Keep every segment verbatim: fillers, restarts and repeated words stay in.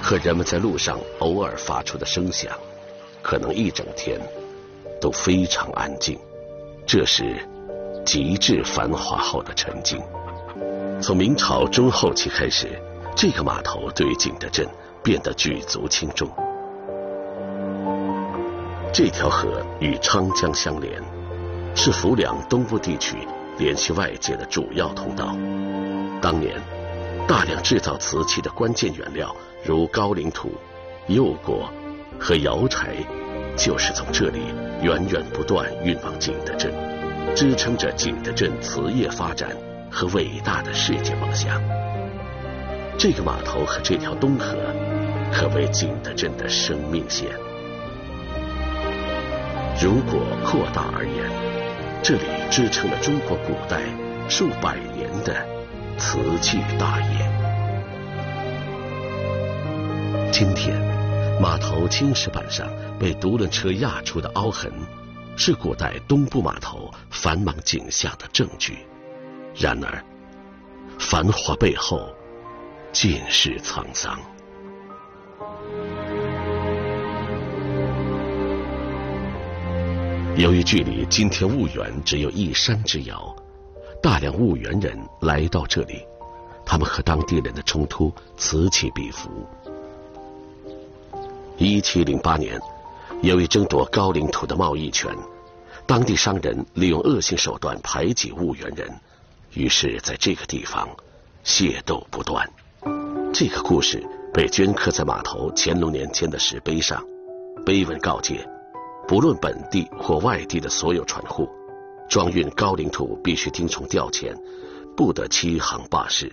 和人们在路上偶尔发出的声响，可能一整天都非常安静，这是极致繁华后的沉静。从明朝中后期开始，这个码头对于景德镇变得举足轻重。这条河与昌江相连，是浮梁东部地区联系外界的主要通道。当年大量制造瓷器的关键原料如高岭土、釉果和窑柴，就是从这里源源不断运往景德镇，支撑着景德镇瓷业发展和伟大的世界梦想。这个码头和这条东河可谓景德镇的生命线。如果扩大而言，这里支撑了中国古代数百年的瓷器大业。今天，码头青石板上被独轮车压出的凹痕，是古代东部码头繁忙景象的证据。然而，繁华背后尽是沧桑。由于距离今天婺源只有一山之遥，大量婺源人来到这里，他们和当地人的冲突此起彼伏。一七零八年，由于争夺高岭土的贸易权，当地商人利用恶性手段排挤婺源人，于是在这个地方械斗不断。这个故事被镌刻在码头乾隆年间的石碑上，碑文告诫，不论本地或外地的所有船户，装运高岭土必须听从调遣，不得欺行霸市。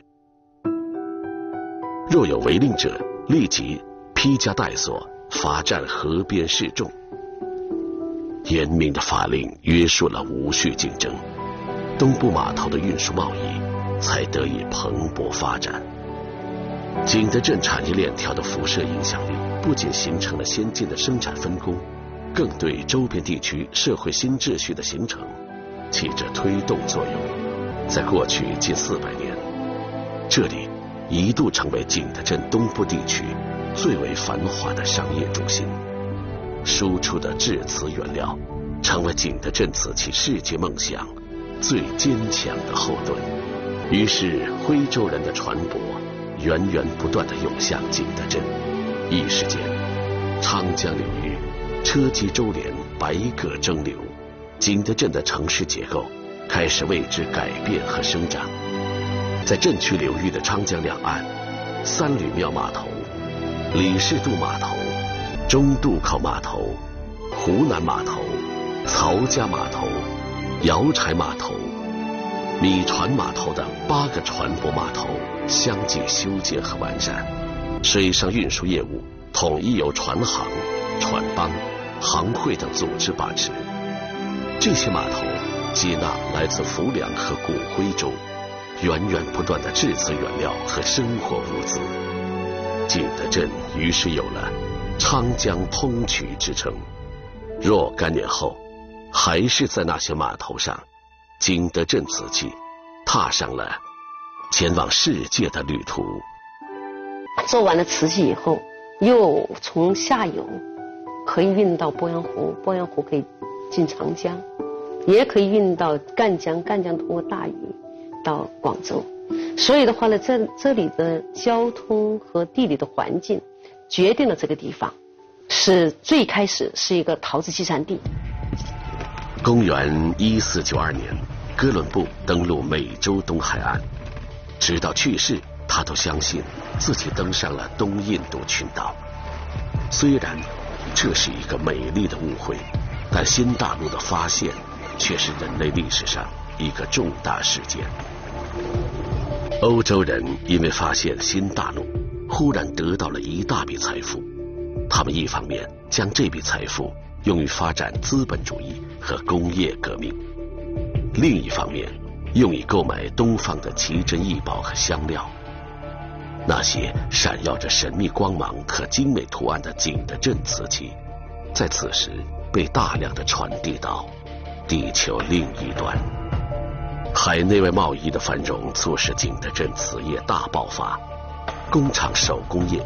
若有违令者，立即披枷带锁，罚站河边示众。严明的法令约束了无序竞争，东部码头的运输贸易才得以蓬勃发展。景德镇产业链条的辐射影响力不仅形成了先进的生产分工，更对周边地区社会新秩序的形成起着推动作用。在过去近四百年，这里一度成为景德镇东部地区最为繁华的商业中心，输出的制瓷原料成为景德镇瓷器世界梦想最坚强的后盾。于是徽州人的船舶源源不断地涌向景德镇，一时间昌江流域车机周连，百舸争流，景德镇的城市结构开始为之改变和生长。在镇区流域的昌江两岸，三吕庙码头、李氏渡码头、中渡口码头、湖南码头、曹家码头、瑶柴码头、米船码头等八个船舶码头相继修建和完善，水上运输业务统一由船行、船帮、行会等组织把持。这些码头接纳来自浮梁和古徽州源源不断的制瓷原料和生活物资，景德镇于是有了昌江通衢之称。若干年后，还是在那些码头上，景德镇瓷器踏上了前往世界的旅途。 做完了瓷器以后，又从下游可以运到鄱阳湖，鄱阳湖可以进长江，也可以运到赣江，赣江通过大禹到广州。所以的话呢，这这里的交通和地理的环境决定了这个地方是最开始是一个陶瓷集散地。 公元一四九二年，哥伦布登陆美洲东海岸，直到去世，他都相信自己登上了东印度群岛。虽然这是一个美丽的误会，但新大陆的发现却是人类历史上一个重大事件。欧洲人因为发现新大陆，忽然得到了一大笔财富，他们一方面将这笔财富用于发展资本主义和工业革命，另一方面用以购买东方的奇珍异宝和香料。那些闪耀着神秘光芒和精美图案的景德镇瓷器，在此时被大量的传递到地球另一端。海内外贸易的繁荣促使景德镇瓷业大爆发，工厂手工业